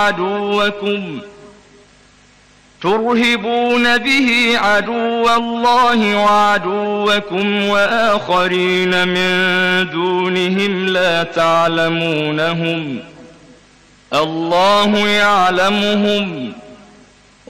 عدوكم ترهبون به عدو الله وعدوكم وآخرين من دونهم لا تعلمونهم الله يعلمهم